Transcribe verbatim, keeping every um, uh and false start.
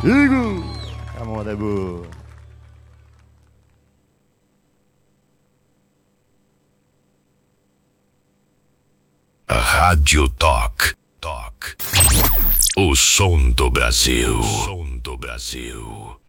Igor! A moda é boa. Rádio Toc. Toc. O som do Brasil. O som do Brasil.